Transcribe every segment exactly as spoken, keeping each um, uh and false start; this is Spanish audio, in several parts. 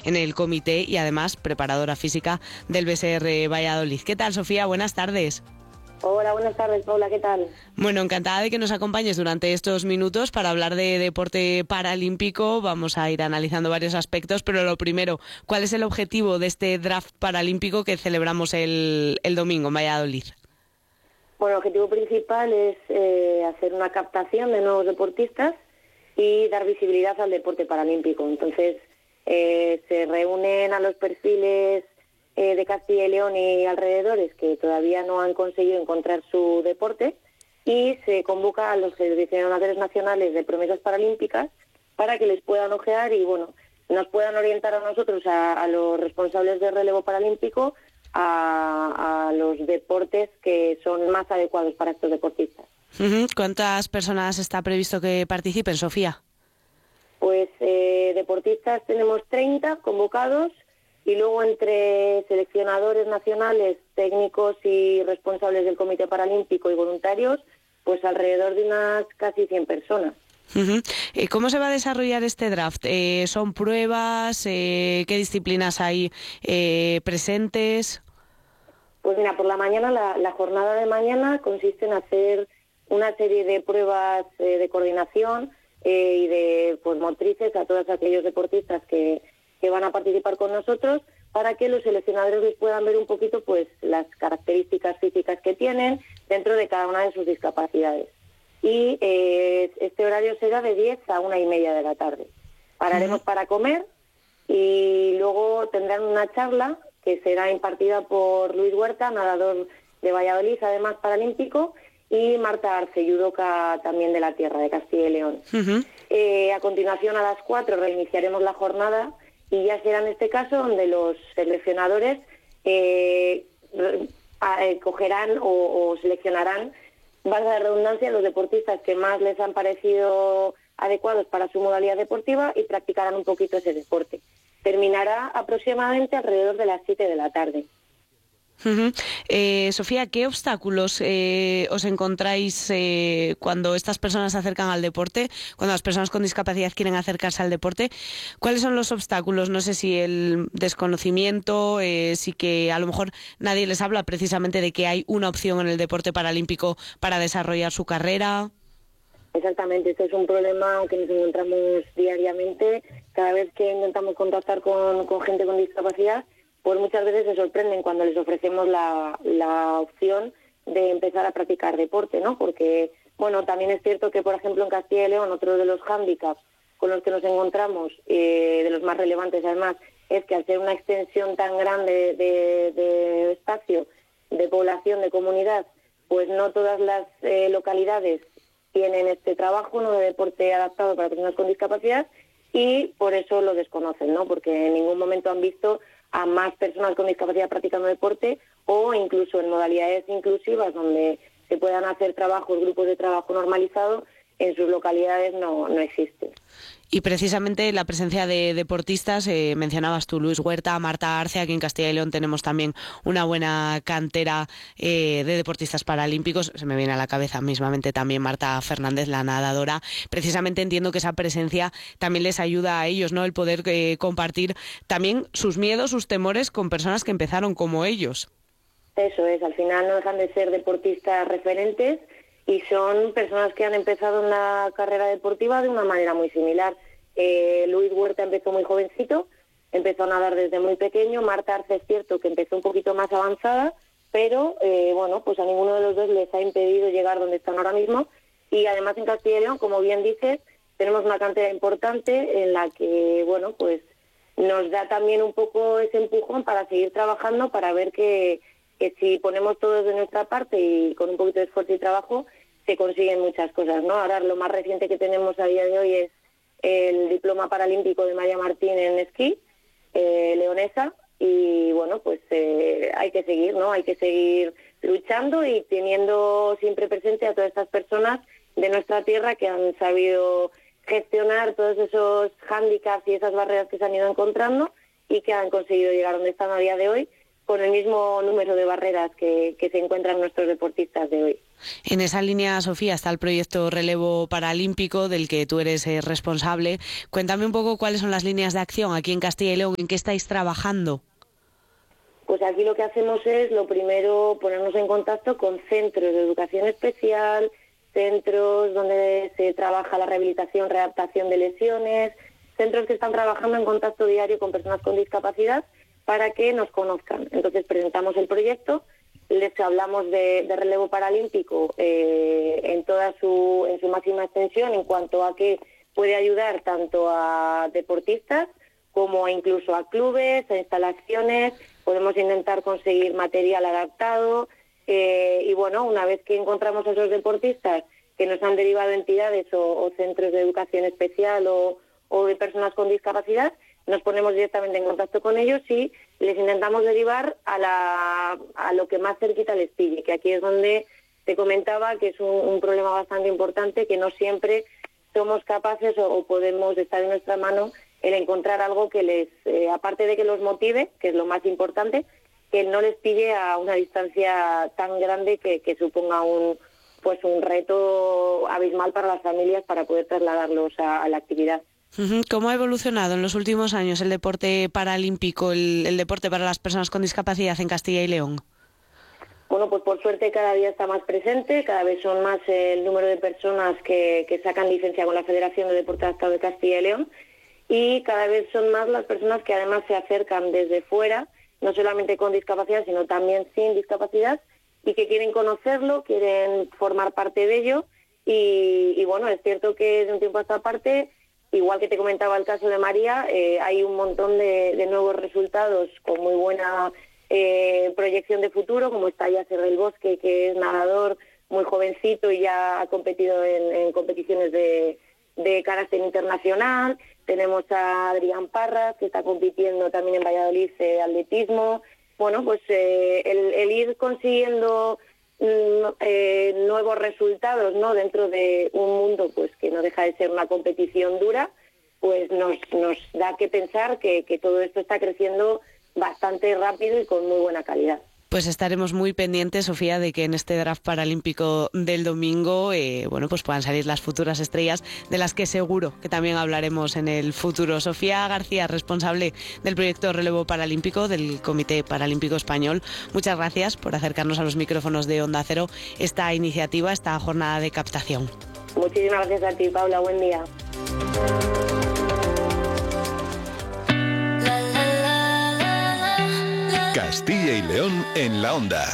en el comité y además preparadora física del B S R Valladolid. ¿Qué tal, Sofía? Buenas tardes. Hola, buenas tardes, Paula, ¿qué tal? Bueno, encantada de que nos acompañes durante estos minutos para hablar de deporte paralímpico. Vamos a ir analizando varios aspectos, pero lo primero, ¿cuál es el objetivo de este draft paralímpico que celebramos el, el domingo en Valladolid? Bueno, el objetivo principal es eh, hacer una captación de nuevos deportistas y dar visibilidad al deporte paralímpico. Entonces, eh, se reúnen a los perfiles eh, de Castilla y León y alrededores que todavía no han conseguido encontrar su deporte y se convoca a los seleccionadores nacionales de promesas paralímpicas para que les puedan ojear y, bueno, nos puedan orientar a nosotros, a, a los responsables de relevo paralímpico, a, a los deportes que son más adecuados para estos deportistas. Uh-huh. ¿Cuántas personas está previsto que participen, Sofía? Pues eh, deportistas tenemos treinta convocados y luego entre seleccionadores nacionales, técnicos y responsables del Comité Paralímpico y voluntarios, pues alrededor de unas casi cien personas. Uh-huh. ¿Cómo se va a desarrollar este draft? Eh, ¿Son pruebas? Eh, ¿Qué disciplinas hay eh, presentes? Pues mira, por la mañana, la, la jornada de mañana consiste en hacer una serie de pruebas eh, de coordinación eh, y de pues, motrices a todos aquellos deportistas que, que van a participar con nosotros para que los seleccionadores les puedan ver un poquito pues las características físicas que tienen dentro de cada una de sus discapacidades. Y eh, este horario será de diez a una y media de la tarde. Pararemos uh-huh. para comer y luego tendrán una charla que será impartida por Luis Huerta, nadador de Valladolid, además paralímpico, y Marta Arce, judoka también de la tierra, de Castilla y León. Uh-huh. Eh, a continuación, a las cuatro, reiniciaremos la jornada y ya será en este caso donde los seleccionadores eh, eh, cogerán o, o seleccionarán, valga la redundancia, los deportistas que más les han parecido adecuados para su modalidad deportiva y practicarán un poquito ese deporte. Terminará aproximadamente alrededor de las siete de la tarde. Uh-huh. Eh, Sofía, ¿qué obstáculos eh, os encontráis eh, cuando estas personas se acercan al deporte, cuando las personas con discapacidad quieren acercarse al deporte? ¿Cuáles son los obstáculos? No sé si el desconocimiento, eh, si que a lo mejor nadie les habla precisamente de que hay una opción en el deporte paralímpico para desarrollar su carrera. Exactamente, este es un problema que nos encontramos diariamente. Cada vez que intentamos contactar con, con gente con discapacidad, pues muchas veces se sorprenden cuando les ofrecemos la, la opción de empezar a practicar deporte, ¿no? Porque, bueno, también es cierto que, por ejemplo, en Castilla y León, otro de los hándicaps con los que nos encontramos, eh, de los más relevantes además, es que al ser una extensión tan grande de, de espacio, de población, de comunidad, pues no todas las eh, localidades tienen este trabajo, ¿no?, de deporte adaptado para personas con discapacidad, y por eso lo desconocen, ¿no? Porque en ningún momento han visto a más personas con discapacidad practicando deporte o incluso en modalidades inclusivas donde se puedan hacer trabajos, grupos de trabajo normalizados, en sus localidades no, no existe. Y precisamente la presencia de deportistas, eh, mencionabas tú Luis Huerta, Marta Arce, aquí en Castilla y León tenemos también una buena cantera eh, de deportistas paralímpicos, se me viene a la cabeza mismamente también Marta Fernández, la nadadora. Precisamente entiendo que esa presencia también les ayuda a ellos, ¿no?, el poder eh, compartir también sus miedos, sus temores con personas que empezaron como ellos. Eso es, al final no dejan de ser deportistas referentes y son personas que han empezado en la carrera deportiva de una manera muy similar. Eh, Luis Huerta empezó muy jovencito, empezó a nadar desde muy pequeño. Marta Arce es cierto que empezó un poquito más avanzada, pero eh, bueno, pues a ninguno de los dos les ha impedido llegar donde están ahora mismo. Y además en Castilla y León, como bien dices, tenemos una cantera importante en la que, bueno, pues nos da también un poco ese empujón para seguir trabajando, para ver que, que si ponemos todos de nuestra parte y con un poquito de esfuerzo y trabajo, se consiguen muchas cosas, ¿no? Ahora lo más reciente que tenemos a día de hoy es el diploma paralímpico de María Martín en esquí, eh, leonesa, y bueno, pues eh, hay que seguir, ¿no? Hay que seguir luchando y teniendo siempre presente a todas estas personas de nuestra tierra que han sabido gestionar todos esos hándicaps y esas barreras que se han ido encontrando y que han conseguido llegar donde están a día de hoy, con el mismo número de barreras que, que se encuentran nuestros deportistas de hoy. En esa línea, Sofía, está el proyecto Relevo Paralímpico, del que tú eres eh, responsable. Cuéntame un poco cuáles son las líneas de acción aquí en Castilla y León, en qué estáis trabajando. Pues aquí lo que hacemos es, lo primero, ponernos en contacto con centros de educación especial, centros donde se trabaja la rehabilitación, readaptación de lesiones, centros que están trabajando en contacto diario con personas con discapacidad para que nos conozcan. Entonces presentamos el proyecto, les hablamos de, de relevo paralímpico eh, en toda su, en su máxima extensión en cuanto a que puede ayudar tanto a deportistas como incluso a clubes, a instalaciones. Podemos intentar conseguir material adaptado eh, y bueno, una vez que encontramos a esos deportistas que nos han derivado entidades o, o centros de educación especial o, o de personas con discapacidad, nos ponemos directamente en contacto con ellos y les intentamos derivar a, la, a lo que más cerquita les pille, que aquí es donde te comentaba que es un, un problema bastante importante, que no siempre somos capaces o, o podemos estar en nuestra mano el encontrar algo que les, eh, aparte de que los motive, que es lo más importante, que no les pille a una distancia tan grande que, que suponga un, pues un reto abismal para las familias para poder trasladarlos a, a la actividad. ¿Cómo ha evolucionado en los últimos años el deporte paralímpico, el, el deporte para las personas con discapacidad en Castilla y León? Bueno, pues por suerte cada día está más presente, cada vez son más el número de personas que, que sacan licencia con la Federación de Deporte Adaptado de Castilla y León y cada vez son más las personas que además se acercan desde fuera, no solamente con discapacidad, sino también sin discapacidad y que quieren conocerlo, quieren formar parte de ello y, y bueno, es cierto que de un tiempo a esta parte, igual que te comentaba el caso de María, eh, hay un montón de, de nuevos resultados con muy buena eh, proyección de futuro, como está Yacer del Bosque, que es nadador muy jovencito y ya ha competido en, en competiciones de, de carácter internacional. Tenemos a Adrián Parras, que está compitiendo también en Valladolid eh, atletismo. Bueno, pues eh, el, el ir consiguiendo Eh, nuevos resultados, ¿no?, dentro de un mundo pues que no deja de ser una competición dura, pues nos, nos da que pensar que, que todo esto está creciendo bastante rápido y con muy buena calidad. Pues estaremos muy pendientes, Sofía, de que en este draft paralímpico del domingo eh, bueno, pues puedan salir las futuras estrellas de las que seguro que también hablaremos en el futuro. Sofía García, responsable del proyecto Relevo Paralímpico del Comité Paralímpico Español, muchas gracias por acercarnos a los micrófonos de Onda Cero esta iniciativa, esta jornada de captación. Muchísimas gracias a ti, Paula. Buen día. Castilla y León en la Onda.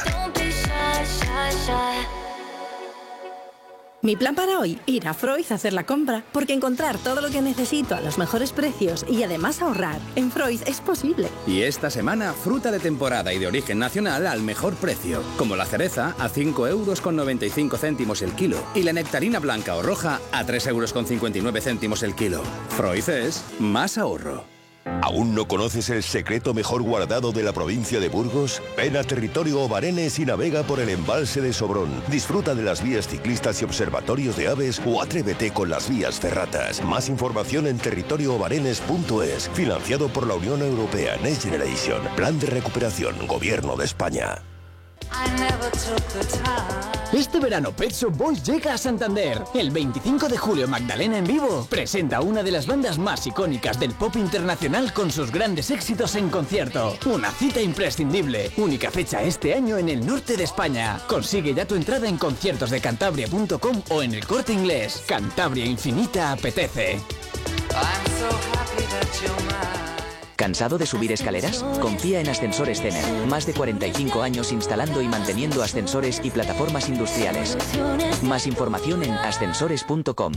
Mi plan para hoy, ir a Freud a hacer la compra, porque encontrar todo lo que necesito a los mejores precios y además ahorrar en Freud es posible. Y esta semana, fruta de temporada y de origen nacional al mejor precio, como la cereza a cinco euros con noventa y cinco céntimos el kilo y la nectarina blanca o roja a tres euros con cincuenta y nueve céntimos el kilo. Freud es más ahorro. ¿Aún no conoces el secreto mejor guardado de la provincia de Burgos? Ven a Territorio Obarenes y navega por el embalse de Sobrón. Disfruta de las vías ciclistas y observatorios de aves o atrévete con las vías ferratas. Más información en territorio obarenes punto es. Financiado por la Unión Europea Next Generation. Plan de recuperación. Gobierno de España. Este verano Pet Shop Boys llega a Santander. El veinticinco de julio Magdalena en vivo presenta una de las bandas más icónicas del pop internacional con sus grandes éxitos en concierto. Una cita imprescindible. Única fecha este año en el norte de España. Consigue ya tu entrada en conciertos de cantabria punto com o en el Corte Inglés. Cantabria Infinita apetece. ¿Cansado de subir escaleras? Confía en Ascensores Cener. Más de cuarenta y cinco años instalando y manteniendo ascensores y plataformas industriales. Más información en ascensores punto com.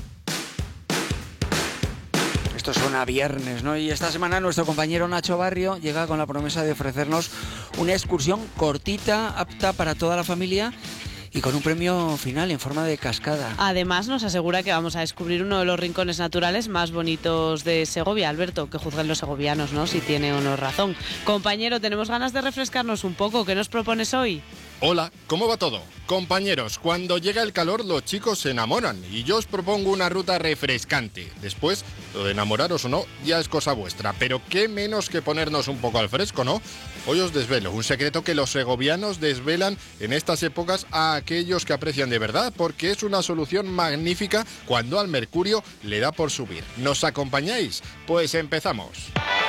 Esto suena a viernes, ¿no? Y esta semana nuestro compañero Nacho Barrio llega con la promesa de ofrecernos una excursión cortita, apta para toda la familia y con un premio final en forma de cascada. Además nos asegura que vamos a descubrir uno de los rincones naturales más bonitos de Segovia. Alberto, que juzguen los segovianos, ¿no?, si tiene o no razón. Compañero, tenemos ganas de refrescarnos un poco. ¿Qué nos propones hoy? Hola, ¿cómo va todo? Compañeros, cuando llega el calor los chicos se enamoran y yo os propongo una ruta refrescante. Después, lo de enamoraros o no, ya es cosa vuestra, pero qué menos que ponernos un poco al fresco, ¿no? Hoy os desvelo un secreto que los segovianos desvelan en estas épocas a aquellos que aprecian de verdad, porque es una solución magnífica cuando al mercurio le da por subir. ¿Nos acompañáis? Pues empezamos.